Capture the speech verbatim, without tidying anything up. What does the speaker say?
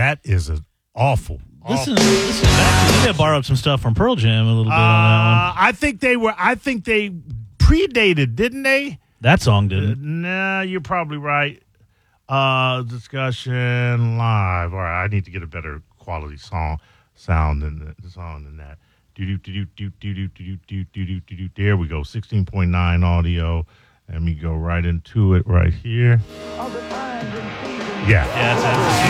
That is an awful. Listen, awful. listen back to you. Got borrowed some stuff from Pearl Jam a little bit Uh, on that one. I think they were. I think they predated, didn't they? That song Uh, didn't. nah, you're probably right. Uh, discussion live. All right, I need to get a better quality song sound than the song than that. Do do do do do do do do do do do do. There we go. sixteen point nine audio. Let me go right into it right here. Yeah. Yeah, it's, it's